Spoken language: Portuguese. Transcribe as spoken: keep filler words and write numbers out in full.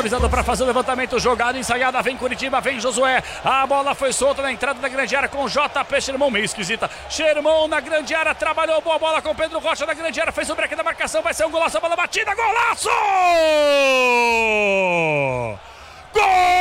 autorizado para fazer o levantamento, jogada ensaiada, vem Curitiba, vem Josué, a bola foi solta na entrada da grande área com o J P Sherman, meio esquisita, Sherman na grande área, trabalhou boa bola com Pedro Rocha na grande área, fez o break da marcação, vai ser um golaço, a bola batida, golaço! Gol!